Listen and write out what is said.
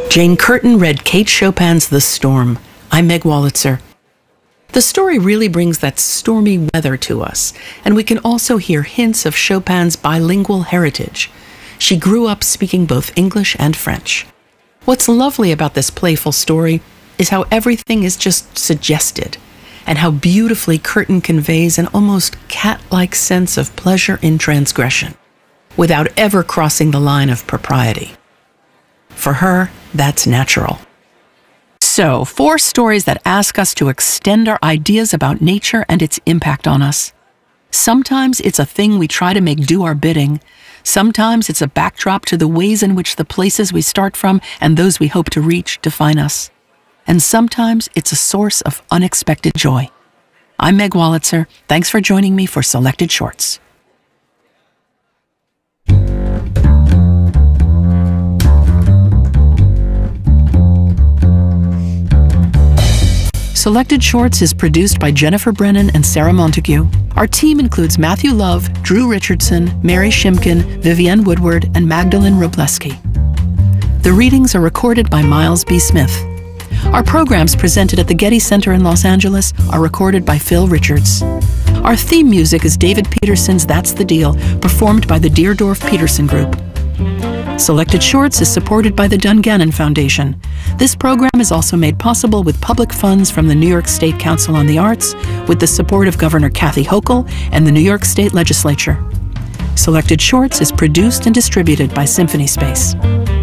Jane Curtin read Kate Chopin's The Storm. I'm Meg Wolitzer. The story really brings that stormy weather to us, and we can also hear hints of Chopin's bilingual heritage. She grew up speaking both English and French. What's lovely about this playful story is how everything is just suggested, and how beautifully Curtin conveys an almost cat-like sense of pleasure in transgression, without ever crossing the line of propriety. For her, that's natural. So, 4 stories that ask us to extend our ideas about nature and its impact on us. Sometimes it's a thing we try to make do our bidding. Sometimes it's a backdrop to the ways in which the places we start from and those we hope to reach define us. And sometimes it's a source of unexpected joy. I'm Meg Wolitzer. Thanks for joining me for Selected Shorts. Selected Shorts is produced by Jennifer Brennan and Sarah Montague. Our team includes Matthew Love, Drew Richardson, Mary Shimkin, Vivienne Woodward, and Magdalene Robleski. The readings are recorded by Miles B. Smith. Our programs presented at the Getty Center in Los Angeles are recorded by Phil Richards. Our theme music is David Peterson's That's the Deal, performed by the Deerdorf Peterson Group. Selected Shorts is supported by the Dungannon Foundation. This program is also made possible with public funds from the New York State Council on the Arts, with the support of Governor Kathy Hochul and the New York State Legislature. Selected Shorts is produced and distributed by Symphony Space.